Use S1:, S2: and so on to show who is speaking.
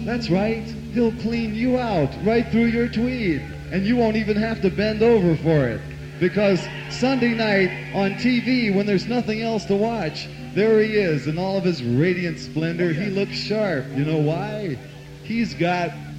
S1: That's right. He'll clean you out right through your tweed, and you won't even have to bend over for it. Because Sunday night on TV, when there's nothing else to watch, there he is in all of his radiant splendor. He looks sharp. You know why? He's got